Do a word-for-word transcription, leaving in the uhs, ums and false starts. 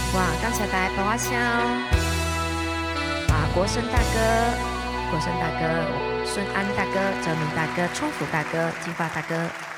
哇，刚才大家帮我笑啊，国生大哥、国生大哥、顺安大哥、哲明大哥、冲福大哥、金发大哥。